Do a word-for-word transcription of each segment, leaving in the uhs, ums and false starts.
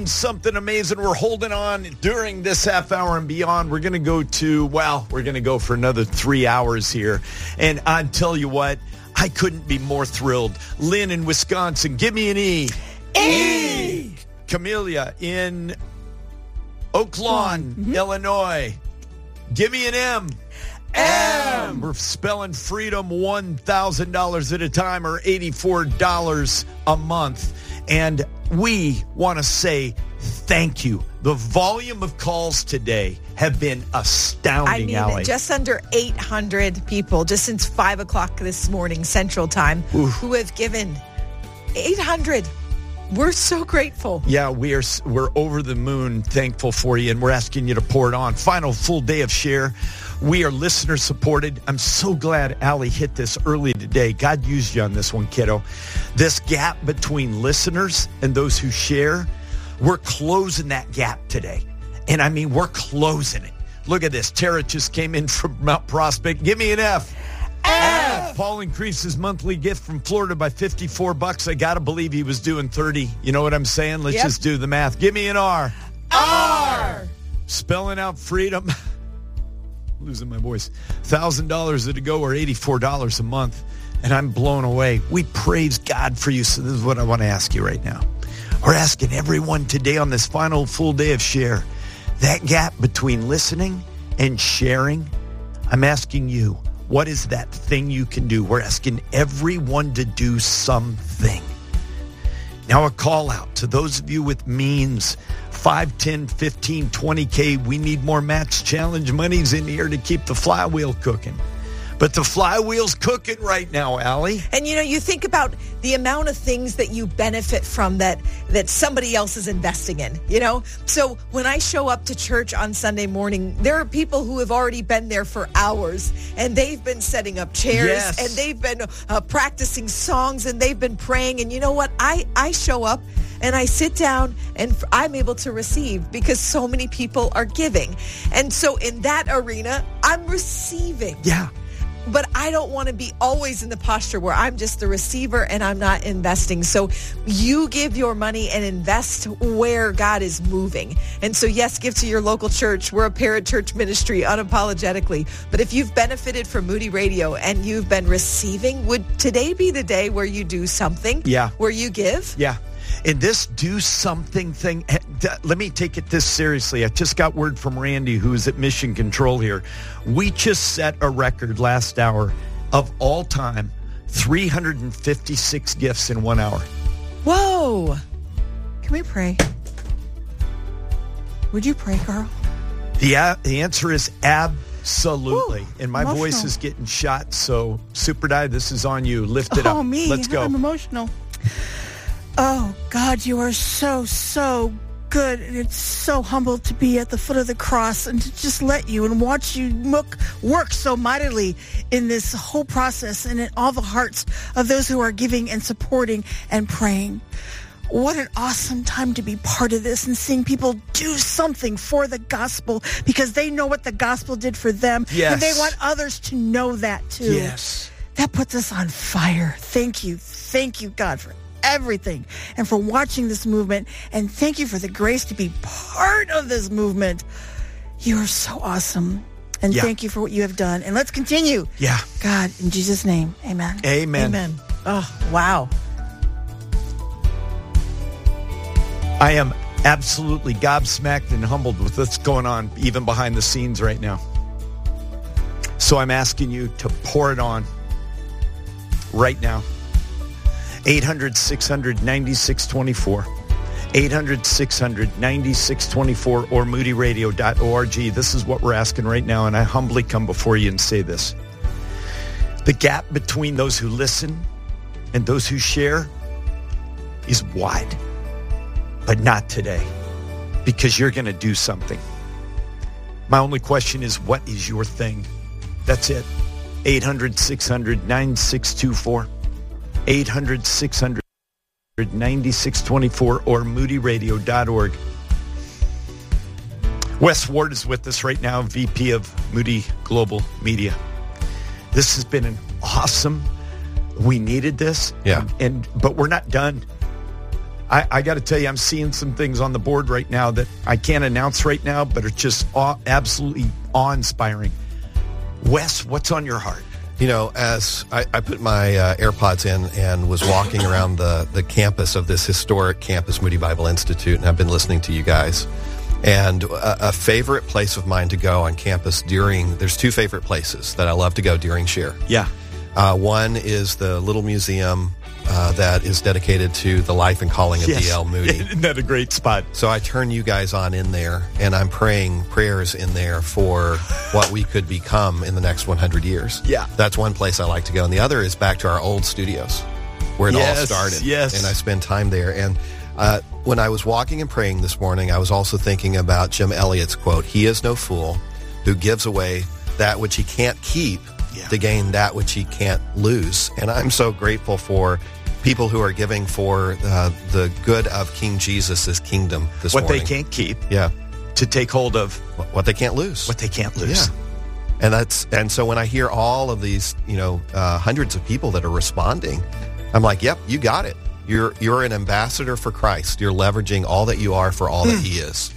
Something amazing. We're holding on during this half hour and beyond. We're going to go to, well, we're going to go for another three hours here. And I tell you what, I couldn't be more thrilled. Lynn in Wisconsin, give me an E. E. Camellia in Oak Lawn, mm-hmm. Illinois, give me an M. M. We're spelling freedom one thousand dollars at a time or eighty-four dollars a month. And we want to say thank you. The volume of calls today have been astounding, I mean, Allie. just under eight hundred people just since five o'clock this morning Central Time Oof. who have given eight hundred. We're so grateful. Yeah, we are, we're over the moon thankful for you, and we're asking you to pour it on. Final full day of share. We are listener supported. I'm so glad Allie hit this early today. God used you on this one, kiddo. This gap between listeners and those who share, we're closing that gap today. And I mean, we're closing it. Look at this. Tara just came in from Mount Prospect. Give me an F. F. Paul increased his monthly gift from Florida by fifty-four bucks. I got to believe he was doing thirty. You know what I'm saying? Let's yep. just do the math. Give me an R. R. Spelling out freedom. Losing my voice. one thousand dollars a go or eighty-four dollars a month. And I'm blown away. We praise God for you. So this is what I want to ask you right now. We're asking everyone today on this final full day of share, that gap between listening and sharing, I'm asking you, what is that thing you can do? We're asking everyone to do something. Now a call out to those of you with means, five, ten, fifteen, twenty K. We need more Max Challenge monies in here to keep the flywheel cooking. But the flywheel's cooking right now, Allie. And, you know, you think about the amount of things that you benefit from that that somebody else is investing in, you know? So when I show up to church on Sunday morning, there are people who have already been there for hours, and they've been setting up chairs, yes. and they've been uh, practicing songs, and they've been praying. And you know what? I, I show up, and I sit down, and I'm able to receive because so many people are giving. And so in that arena, I'm receiving. Yeah. But I don't want to be always in the posture where I'm just the receiver and I'm not investing. So you give your money and invest where God is moving. And so, yes, give to your local church. We're a parachurch ministry unapologetically. But if you've benefited from Moody Radio and you've been receiving, would today be the day where you do something? Yeah. Where you give? Yeah. And this do something thing, let me take it this seriously. I just got word from Randy, who's at Mission Control here. We just set a record last hour of all time, three hundred fifty-six gifts in one hour. Whoa. Can we pray? Would you pray, Carl? The, uh, the answer is absolutely. Ooh, and my emotional. voice is getting shot. So Super Dive, this is on you. Lift it oh, up. Me. Let's go. I'm emotional. Oh, God, you are so, so good. And it's so humble to be at the foot of the cross and to just let you and watch you work, work so mightily in this whole process and in all the hearts of those who are giving and supporting and praying. What an awesome time to be part of this and seeing people do something for the gospel because they know what the gospel did for them. Yes. And they want others to know that too. Yes. That puts us on fire. Thank you. Thank you, God, for everything and for watching this movement. And thank you for the grace to be part of this movement. You are so awesome. And yeah. thank you for what you have done. And let's continue. Yeah. God, in Jesus' name, amen. Amen. Amen. Oh, wow. I am absolutely gobsmacked and humbled with what's going on even behind the scenes right now. So I'm asking you to pour it on right now. eight hundred, six hundred, ninety-six twenty-four. eight hundred, six hundred, ninety-six twenty-four or moody radio dot org. This is what we're asking right now, and I humbly come before you and say this. The gap between those who listen and those who share is wide. But not today, because you're going to do something. My only question is, what is your thing? That's it. eight hundred, six hundred, ninety-six twenty-four. eight hundred, six hundred, ninety-six twenty-four or moody radio dot org. Wes Ward is with us right now, V P of Moody Global Media. This has been an awesome, we needed this. Yeah. And, but we're not done. I, I got to tell you, I'm seeing some things on the board right now that I can't announce right now, but are just awe, absolutely awe-inspiring. Wes, what's on your heart? You know, as I, I put my uh, AirPods in and was walking around the, the campus of this historic campus, Moody Bible Institute, and I've been listening to you guys. And a, a favorite place of mine to go on campus during, there's two favorite places that I love to go during Share. Yeah. Uh, one is the little museum uh, that is dedicated to the life and calling of Yes. D L Moody. Isn't that a great spot? So I turn you guys on in there, and I'm praying prayers in there for what we could become in the next one hundred years. Yeah. That's one place I like to go. And the other is back to our old studios where it Yes, all started. yes. And I spend time there. And uh, when I was walking and praying this morning, I was also thinking about Jim Elliot's quote, "He is no fool who gives away that which he can't keep Yeah. to gain that which he can't lose." And I'm so grateful for people who are giving for uh, the good of King Jesus' kingdom this What morning. they can't keep Yeah. to take hold of What they can't lose. what they can't lose. Yeah. And that's and so when I hear all of these, you know, uh, hundreds of people that are responding, I'm like, yep, you got it. You're you're an ambassador for Christ. You're leveraging all that you are for all that he is.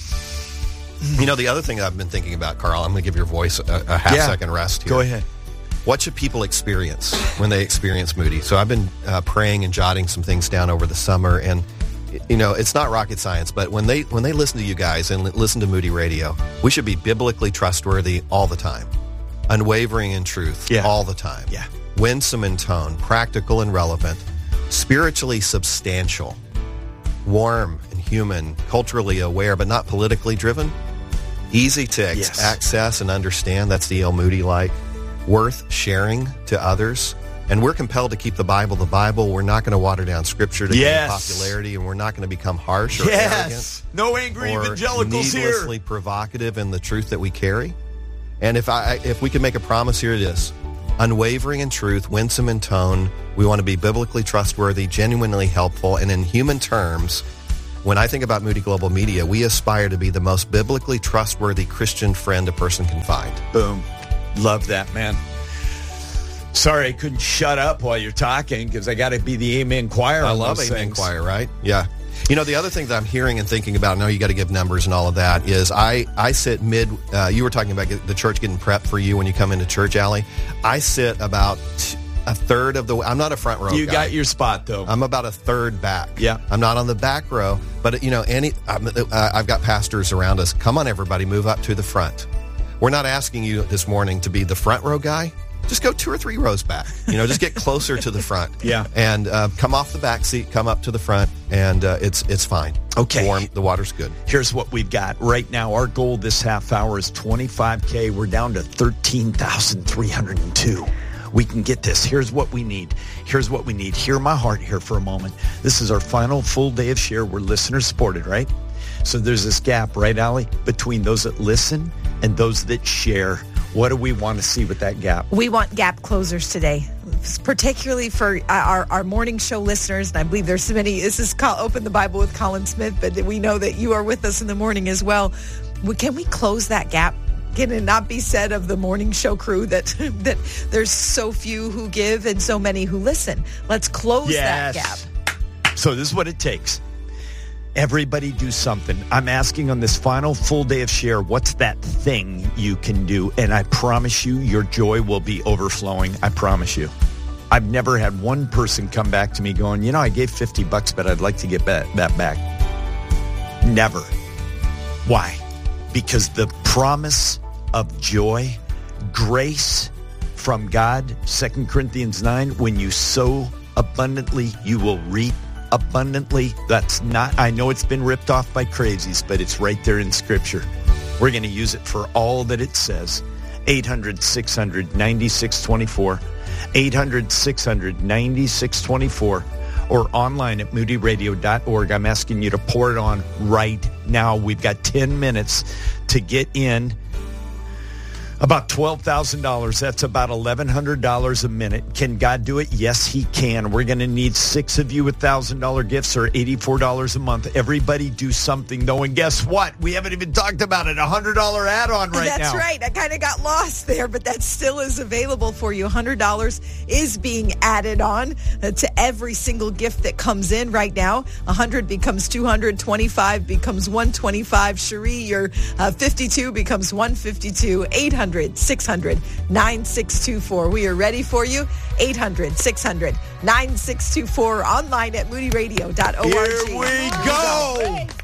You know, the other thing I've been thinking about, Carl, I'm going to give your voice a, a half Yeah. second rest here. Go ahead. What should people experience when they experience Moody? So I've been uh, praying and jotting some things down over the summer, and you know, it's not rocket science, but when they when they listen to you guys and li- listen to Moody Radio, we should be biblically trustworthy all the time, unwavering in truth Yeah. all the time, Yeah. winsome in tone, practical and relevant, spiritually substantial, warm and human, culturally aware but not politically driven, easy to ex- Yes. access and understand. That's D L Moody like. Worth sharing to others. And we're compelled to keep the Bible the Bible. We're not going to water down Scripture to Yes. gain popularity, and we're not going to become harsh or arrogant Yes. No angry or evangelicals here. needlessly provocative in the truth that we carry. And if I if we can make a promise, here it is. Unwavering in truth, winsome in tone. We want to be biblically trustworthy, genuinely helpful, and in human terms, when I think about Moody Global Media, we aspire to be the most biblically trustworthy Christian friend a person can find. Boom. Love that, man. Sorry I couldn't shut up while you're talking because I got to be the amen choir. I on love those Amen things. Choir, right? Yeah. You know, the other thing that I'm hearing and thinking about, I know you got to give numbers and all of that, is I, I sit mid, uh, you were talking about get, the church getting prepped for you when you come into church, Allie. I sit about t- a third of the way. I'm not a front row You guy. got your spot, though. I'm about a third back. Yeah. I'm not on the back row, but, you know, any I'm, uh, I've got pastors around us. Come on, everybody, move up to the front. We're not asking you this morning to be the front row guy. Just go two or three rows back. You know, just get closer to the front. Yeah. And uh, come off the back seat, come up to the front, and uh, it's it's fine. Okay. Warm. The water's good. Here's what we've got. Right now, our goal this half hour is twenty-five K. We're down to thirteen thousand three hundred two. We can get this. Here's what we need. Here's what we need. Hear my heart here for a moment. This is our final full day of Share. We're listener supported, right? So there's this gap, right, Allie, between those that listen and those that share. What do we want to see with that gap? We want gap closers today, particularly for our, our morning show listeners. And I believe there's so many. This is called Open the Bible with Colin Smith, but we know that you are with us in the morning as well. Can we close that gap? Can it not be said of the morning show crew that that there's so few who give and so many who listen? Let's close Yes. that gap. So this is what it takes. Everybody do something. I'm asking on this final full day of Share, what's that thing you can do? And I promise you, your joy will be overflowing. I promise you. I've never had one person come back to me going, you know, I gave fifty bucks, but I'd like to get that, that back. Never. Why? Because the promise of joy, grace from God, Second Corinthians nine, when you sow abundantly, you will reap abundantly. That's not, I know it's been ripped off by crazies, but it's right there in Scripture. We're going to use it for all that it says. eight hundred, six hundred, ninety-six twenty-four. eight hundred, six hundred, ninety-six twenty-four. Or online at moody radio dot org. I'm asking you to pour it on right now. We've got ten minutes to get in. About twelve thousand dollars. That's about eleven hundred dollars a minute. Can God do it? Yes, he can. We're going to need six of you with one thousand dollars gifts or eighty-four dollars a month. Everybody do something, though. And guess what? We haven't even talked about it. A one hundred dollars add-on right That's now. That's right. I kind of got lost there, but that still is available for you. one hundred dollars is being added on uh, to every single gift that comes in right now. one hundred becomes two hundred, twenty-five becomes one twenty-five. Cherie, your uh, fifty-two becomes one fifty-two. eight hundred, six hundred, nine six two four. We are ready for you. eight hundred, six hundred, nine six two four. Online at moody radio dot org. Here we go.